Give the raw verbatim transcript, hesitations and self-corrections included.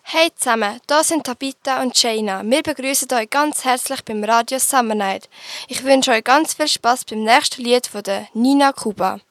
Hey zusammen, da sind Tabitha und Jaina. Wir begrüßen euch ganz herzlich beim Radio Summer Night. Ich wünsche euch ganz viel Spaß beim nächsten Lied von der Nina Cuba.